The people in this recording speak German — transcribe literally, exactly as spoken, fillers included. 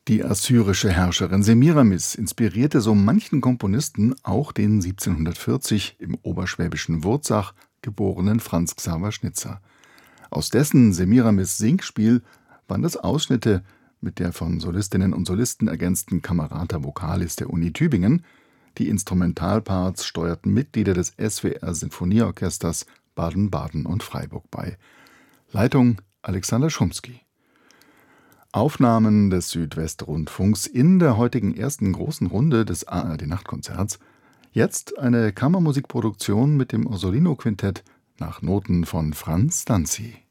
Die assyrische Herrscherin Semiramis inspirierte so manchen Komponisten, auch den siebzehnhundertvierzig im oberschwäbischen Wurzach geborenen Franz Xaver Schnitzer. Aus dessen Semiramis Singspiel waren das Ausschnitte mit der von Solistinnen und Solisten ergänzten Camerata Vocalis der Uni Tübingen. Die Instrumentalparts steuerten Mitglieder des S W R-Sinfonieorchesters Baden-Baden und Freiburg bei. Leitung Alexander Schumsky. Aufnahmen des Südwestrundfunks in der heutigen ersten großen Runde des A R D-Nachtkonzerts. Jetzt eine Kammermusikproduktion mit dem Orsolino-Quintett nach Noten von Franz Stanzi.